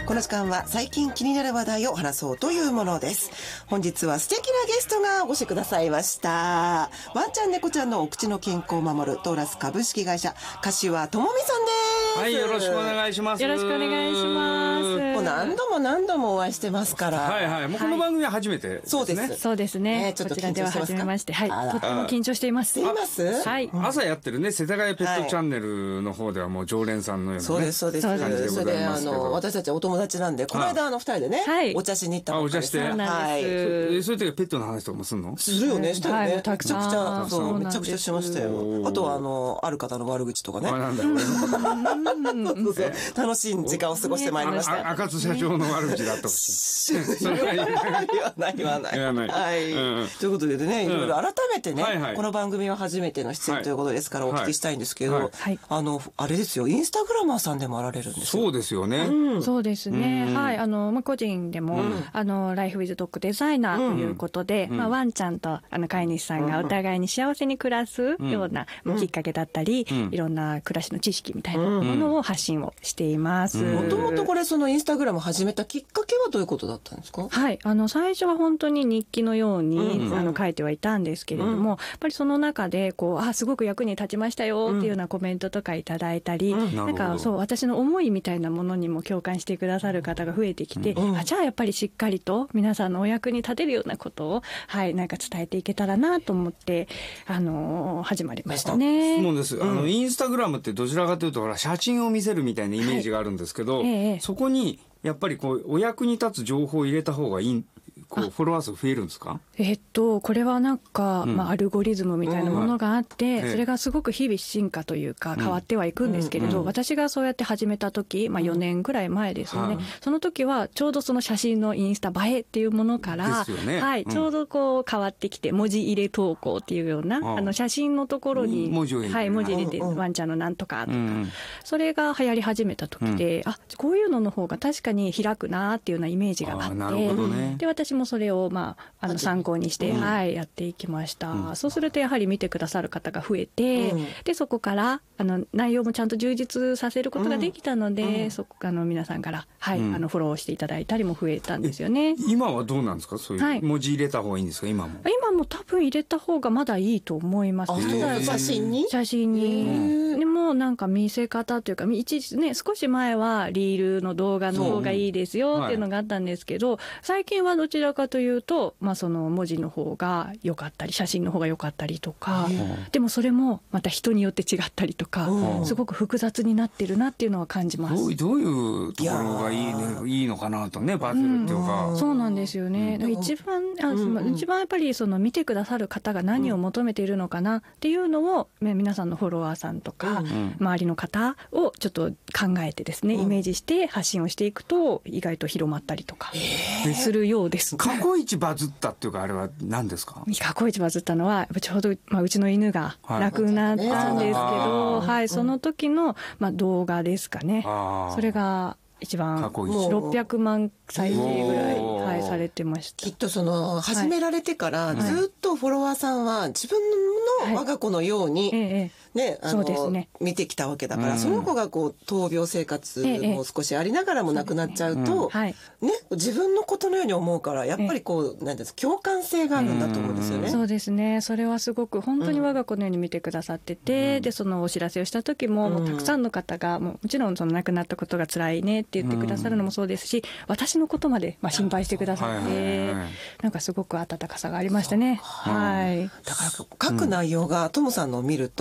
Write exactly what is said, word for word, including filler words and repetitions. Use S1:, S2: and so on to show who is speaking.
S1: この時間は最近気になる話題を話そうというものです。本日は素敵なゲストがお越しくださいました。ワンちゃん猫ちゃんのお口の健康を守るトーラス株式会社柏智美さんです。
S2: はい、よろしくお願いします。
S3: よろしくお願いします。
S1: もう何度も何度もお会いしてますから。
S2: はいはい、もうこの番組は初めてですね。
S1: そうです。
S3: そうですね。
S1: えー、ちょっと
S3: こちらでは初めまして、はい、とっても緊張しています。
S1: しています。
S3: はい。
S2: 朝やってるね、世田谷ペットチャンネルの方ではもう常連さんのようなね。
S1: そうですそうです。
S2: 感じでございますけど。
S1: それであの私たちお友達なんで、この間あの二人でね、はい、お茶しに行った
S2: ばっかりです。
S3: そうなんです。
S2: そういう時はペットの話とかもするの？
S1: するよね、したよね。めちゃくちゃ、
S3: そ
S1: う、めちゃくちゃしましたよ。あとはあのある方の悪口とかね。
S2: あ、なんだよ。
S1: 楽しい時間を過ごしてまいりました。
S2: 赤津社長の悪口だと。
S1: それは言わない言わない。
S2: 言わない。
S1: はい。ということでね、いろいろ改めてね、この番組は初めての出演ということですからお聞きしたいんですけど、あのあれですよ、インスタグラマーさんでもあられるんですよ。
S2: そうですよね。
S3: そうですね。はい、あのまあ個人でもあのライフウィズドッグデザイナーということで、まあワンちゃんとあの飼い主さんがお互いに幸せに暮らすようなきっかけだったり、いろんな暮らしの知識みたいなものを発信をしています。
S1: もともとこれそのインスタグラム始めたきっかけはどういうことだったんですか？
S3: はい、あの最初は本当に日記のように、うん、あの書いてはいたんですけれども、うん、やっぱりその中でこうあすごく役に立ちましたよっていうようなコメントとかいただいたり、うん、なんかそう私の思いみたいなものにも共感してくださる方が増えてきて、うん、あじゃあやっぱりしっかりと皆さんのお役に立てるようなことを、はい、なんか伝えていけたらなと思って、あのー、始まりましたね。
S2: そうです、うん、あのインスタグラムってどちらかというとほら写真を見せるみたいなイメージがあるんですけど、はい、ええ、そこにやっぱりこうお役に立つ情報を入れた方がいい、こうフォロワー数増えるんですか？
S3: えっとこれはなんか、うん、まあ、アルゴリズムみたいなものがあって、うん、それがすごく日々進化というか変わってはいくんですけれど、うん、私がそうやって始めた時、まあ、よねんぐらい前ですよね、うん、その時はちょうどその写真のインスタ映えっていうものから、ね、はい、うん、ちょうどこう変わってきて文字入れ投稿っていうような、うん、あの写真のところに
S2: 文字を入れて、
S3: はい、文字入れて、うん、ワンちゃんのなんとかとか、うん、それが流行り始めた時で、うん、あこういうのの方が確かに開くなっていうようなイメージがあって、
S2: なるほどね、
S3: で私もそれを、まあ、あの参考にして、うん、はい、やっていきました、うん、そうするとやはり見てくださる方が増えて、うん、でそこからあの内容もちゃんと充実させることができたので、うん、そこあの皆さんから、はい、うん、あのフォローしていただいたりも増えたんですよね。
S2: 今はどうなんですか？そういう文字入れた方がいいんですか？今も
S3: 今も多分入れた方がまだいいと思います。
S1: 写真に
S3: 写真にでもなんか見せ方というか一時ね少し前はリールの動画の方がいいですよっていうのがあったんですけど、はい、最近はどちらかというと、まあ、その文字の方が良かったり写真の方が良かったりとか、でもそれもまた人によって違ったりとか、すごく複雑になってるなっていうのは感じます。
S2: どう、どういうところがいい、ね、いいのかなとね、バズるっていうか、
S3: うん、そうなんですよね、うん、一番あ、うん、一番やっぱりその見てくださる方が何を求めているのかなっていうのを、ね、皆さんのフォロワーさんとか、うん、周りの方をちょっと考えてですね、イメージして発信をしていくと意外と広まったりとかするようです。
S2: 過去一バズったっていうかあれは何ですか？
S3: 過去一バズったのはちょうど、まあ、うちの犬が亡くなったんですけど、はい、はい、その時の、まあ、動画ですかね。それが一番ろっぴゃくまん再生ぐらい、はい、されてました。
S1: きっとその始められてからずっとフォロワーさんは自分の我が子のように、はい、ええね、あのそうですね、見てきたわけだから、うん、その子がこう闘病生活も少しありながらも亡くなっちゃうと、ええね、うん、ね、自分のことのように思うからやっぱりこう、なんです、共感性があるんだと思うんですよね。
S3: そうですね、それはすごく本当に我が子のように見てくださってて、うん、でそのお知らせをした時も、うん、もうたくさんの方がもうもちろんその亡くなったことが辛いねって言ってくださるのもそうですし、私のことまで、まあ、心配してくださって、なんかすごく温かさがありましたね。はい、
S1: だから書く内容がトムさんのを見ると